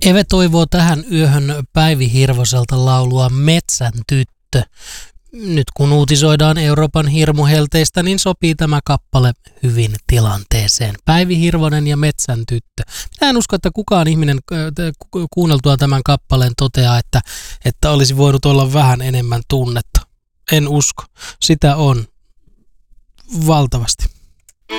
Eve toivoo tähän yöhön Päivi Hirvoselta laulua Metsän tyttö. Nyt kun uutisoidaan Euroopan hirmuhelteistä, niin sopii tämä kappale hyvin tilanteeseen. Päivi Hirvonen ja Metsän tyttö. Minä en usko, että kukaan ihminen kuunneltua tämän kappaleen toteaa, että olisi voinut olla vähän enemmän tunnetta. En usko. Sitä on valtavasti.